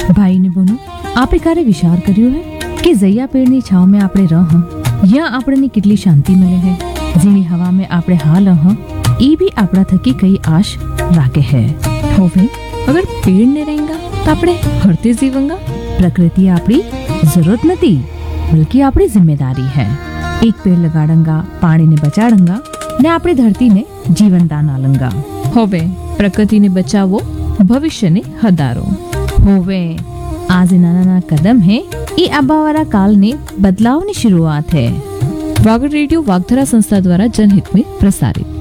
ભાઈ ને બોનો, આપે ક્યારે વિચાર કર્યો હે કે જૈયા પેડની છાવ में આપણે રહ યાં આપણને કેટલી શાંતિ મળે હે। જેવી હવા में આપણે હાલ એ भी આપણા થકી કઈ આશ રાખે હે। होवे अगर पेड़ नहीं रहेगा तो આપણે हरते जीवंगा। प्रकृति આપણી जरूरत નથી बल्कि આપણી जिम्मेदारी है। एक पेड़ लगाड़ंगा, पानी ने बचाड़ंगा ने આપણી ધરતીને જીવનદાન આલંગા। होवे प्रकृति ने बचावो भविष्य ने हदारो। होवे आज नाना नाना कदम है ये आबावारा काल ने बदलाव की शुरुआत है। वागड़ रेडियो वागधरा संस्था द्वारा जनहित में प्रसारित।